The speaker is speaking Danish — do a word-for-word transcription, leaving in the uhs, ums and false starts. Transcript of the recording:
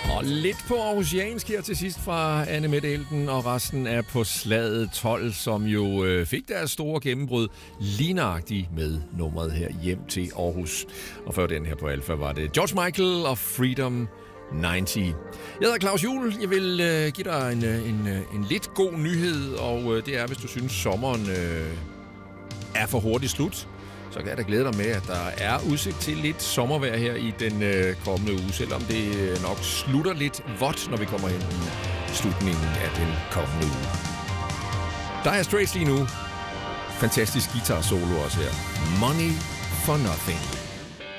Og lidt på aarhusiansk her til sidst fra Anne Mette Elden, og resten er på slaget tolv, som jo øh, fik deres store gennembrud lignagtigt med nummeret her hjem til Aarhus. Og før den her på Alfa var det George Michael og Freedom halvtreds. Jeg hedder Claus Juhl. Jeg vil øh, give dig en, en, en lidt god nyhed, og øh, det er, hvis du synes, sommeren øh, er for hurtigt slut, så kan jeg da glæde dig med, at der er udsigt til lidt sommervejr her i den øh, kommende uge, selvom det nok slutter lidt vådt, når vi kommer hen i slutningen af den kommende uge. Der er Straits lige nu. Fantastisk guitar solo også her. Money for Nothing.